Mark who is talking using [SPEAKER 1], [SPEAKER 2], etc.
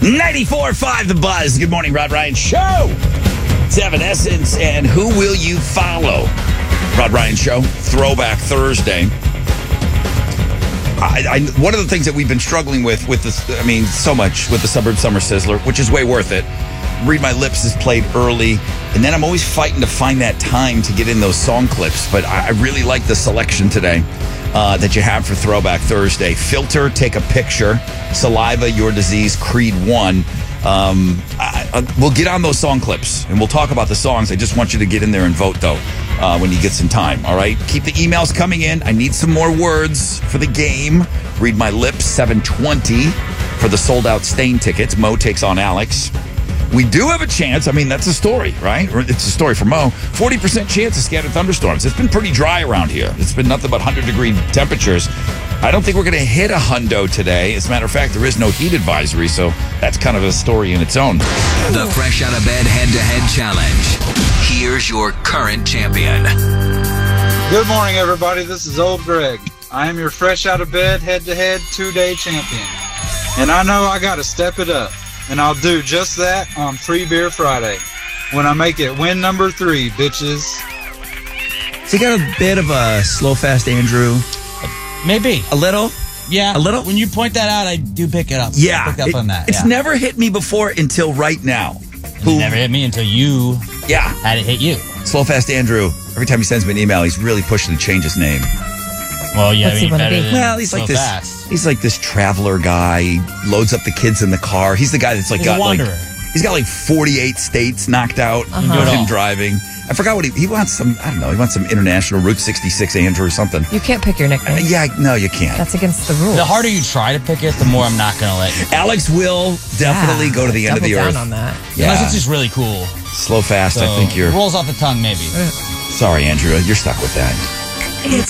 [SPEAKER 1] 94.5 The Buzz. Good morning, Rod Ryan Show. It's Evanescence and Who Will You Follow? Rod Ryan Show, Throwback Thursday. One of the things that we've been struggling with this, so much with the Suburb Summer Sizzler, which is way worth it. Read My Lips is played early, and then I'm always fighting to find that time to get in those song clips. But I really like the selection today that you have for Throwback Thursday. Filter, Take a Picture, Saliva, Your Disease, Creed 1. We'll get on those song clips, and we'll talk about the songs. I just want you to get in there and vote, though, when you get some time, all right? Keep the emails coming in. I need some more words for the game. Read My Lips, 7:20 for the sold-out Stain tickets. Mo takes on Alex. We do have a chance. That's a story, right? It's a story for Mo. 40% chance of scattered thunderstorms. It's been pretty dry around here. It's been nothing but 100-degree temperatures. I don't think we're going to hit a hundo today. As a matter of fact, there is no heat advisory, so that's kind of a story in its own.
[SPEAKER 2] The Fresh Out of Bed Head-to-Head Challenge. Here's your current champion.
[SPEAKER 3] Good morning, everybody. This is Old Greg. I am your Fresh Out of Bed Head-to-Head 2-day champion. And I know I got to step it up. And I'll do just that on Free Beer Friday when I make it win number 3, bitches.
[SPEAKER 1] So you got a bit of a slow, fast Andrew?
[SPEAKER 4] Maybe.
[SPEAKER 1] A little?
[SPEAKER 4] Yeah.
[SPEAKER 1] A little?
[SPEAKER 4] When you point that out, I do pick it up.
[SPEAKER 1] Yeah.
[SPEAKER 4] I pick up on that.
[SPEAKER 1] It's never hit me before until right now.
[SPEAKER 4] It never hit me until you had it hit you.
[SPEAKER 1] Slow, fast Andrew. Every time he sends me an email, he's really pushing to change his name.
[SPEAKER 4] Well, yeah,
[SPEAKER 5] What's he wanna be?
[SPEAKER 1] Well, he's like this.
[SPEAKER 4] Fast.
[SPEAKER 1] He's like this traveler guy. He loads up the kids in the car. He's the guy that's
[SPEAKER 4] He's a wanderer.
[SPEAKER 1] He's got like 48 states knocked out of him driving. I forgot what he wants. He wants some international Route 66 Andrew or something.
[SPEAKER 5] You can't pick your nickname.
[SPEAKER 1] No, you can't.
[SPEAKER 5] That's against the rules.
[SPEAKER 4] The harder you try to pick it, the more I'm not going to let you.
[SPEAKER 1] Alex will definitely go to the end of the
[SPEAKER 5] double
[SPEAKER 1] earth.
[SPEAKER 5] down on that.
[SPEAKER 1] Yeah.
[SPEAKER 4] Unless it's just really cool.
[SPEAKER 1] Slow, fast.
[SPEAKER 4] So,
[SPEAKER 1] I think you're.
[SPEAKER 4] Rolls off the tongue, maybe.
[SPEAKER 1] Sorry, Andrew. You're stuck with that.
[SPEAKER 6] It's